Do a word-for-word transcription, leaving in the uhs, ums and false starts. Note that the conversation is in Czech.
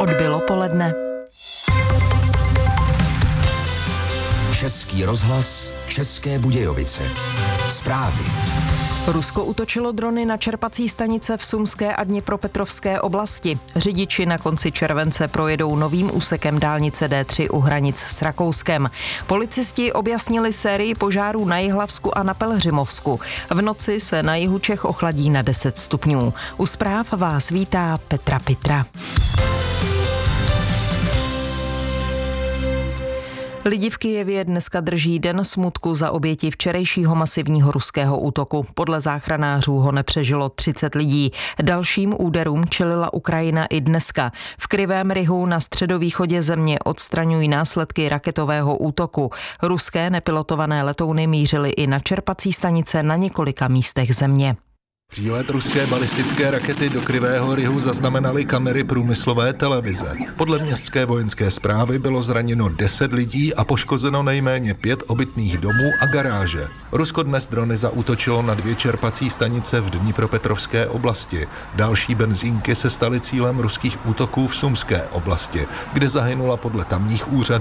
Odbylo poledne. Český rozhlas, České Budějovice. Zprávy. Rusko útočilo drony na čerpací stanice v Sumské a Dněpropetrovské oblasti. Řidiči na konci července projedou novým úsekem dálnice D tři u hranic s Rakouskem. Policisti objasnili sérii požárů na Jihlavsku a na Pelhřimovsku. V noci se na jihu Čech ochladí na deset stupňů. U zpráv vás vítá Petra Pitra. Lidi v Kyjevě dneska drží den smutku za oběti včerejšího masivního ruského útoku. Podle záchranářů ho nepřežilo třicet lidí. Dalším úderům čelila Ukrajina i dneska. V Krivém Rihu na středovýchodě země odstraňují následky raketového útoku. Ruské nepilotované letouny mířily i na čerpací stanice na několika místech země. Přílet ruské balistické rakety do Krivého Rihu zaznamenaly kamery průmyslové televize. Podle městské vojenské správy bylo zraněno deset lidí a poškozeno nejméně pět obytných domů a garáže. Rusko dnes drony zaútočilo na dvě čerpací stanice v Dnipropetrovské oblasti. Další benzínky se staly cílem ruských útoků v Sumské oblasti, kde zahynula podle tamních úřadů